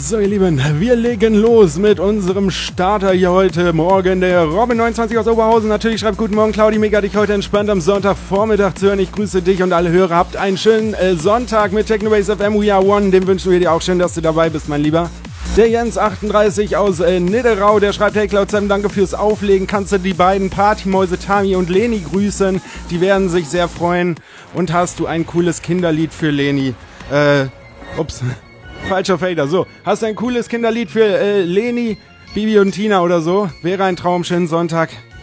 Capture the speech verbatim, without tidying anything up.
So ihr Lieben, wir legen los mit unserem Starter hier heute Morgen. Der Robin neunundzwanzig aus Oberhausen natürlich schreibt: Guten Morgen Claudi, mega dich heute entspannt am Sonntagvormittag zu hören. Ich grüße dich und alle Hörer. Habt einen schönen äh, Sonntag mit Technobase F M We Are One. Dem wünschen wir dir auch. Schön, dass du dabei bist, mein Lieber. Der Jens achtunddreißig aus äh, Nidderau, der schreibt: Hey Cloud Sam, danke fürs Auflegen. Kannst du die beiden Partymäuse Tami und Leni grüßen? Die werden sich sehr freuen. Und hast du ein cooles Kinderlied für Leni? Äh, ups. Falscher Fader. So, hast du ein cooles Kinderlied für äh, Leni, Bibi und Tina oder so? Wäre ein Traum. Schönen Sonntag.